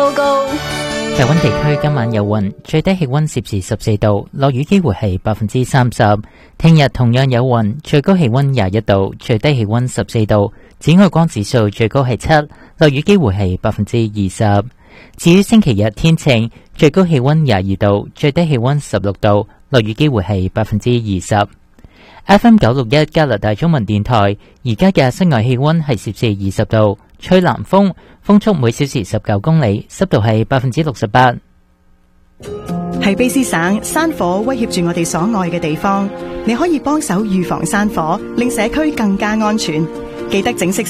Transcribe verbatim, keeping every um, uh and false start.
報告。 大溫地區今晚有雲，最低氣溫攝氏十四度，落雨機會係百分之三十。聽日同樣有雲，最高氣溫廿一度，最低氣溫十四度。紫外光指數最高係七，落雨機會係百分之二十。至於星期日天晴，最高氣溫廿二度，最低氣溫十六度，落雨機會係百分之二十。F M 九六一加拿大中文電台，而家嘅室外氣溫係攝氏二十度，吹南風，風速每小時十九公里，濕度係百分之六十八。 喺卑詩省，山火威脅住我哋所愛嘅地方，你可以幫手預防山火，令社區更加安全。記得整熄